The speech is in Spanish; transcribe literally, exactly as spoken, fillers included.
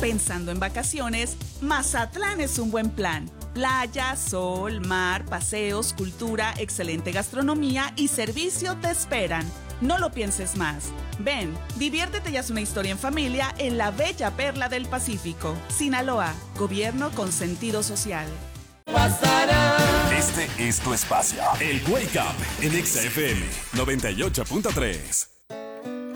Pensando en vacaciones, Mazatlán es un buen plan. Playa, sol, mar, paseos, cultura, excelente gastronomía y servicio te esperan. No lo pienses más. Ven, diviértete y haz una historia en familia en la bella perla del Pacífico. Sinaloa, gobierno con sentido social. Este es tu espacio. El Wake Up en Exa F M noventa y ocho punto tres.